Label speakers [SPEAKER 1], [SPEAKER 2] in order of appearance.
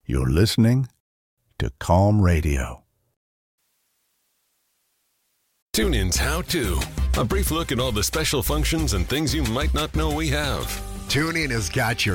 [SPEAKER 1] You're listening to Calm Radio.
[SPEAKER 2] TuneIn's How To. A brief look at all the special functions and things you might not know we have.
[SPEAKER 3] TuneIn has got your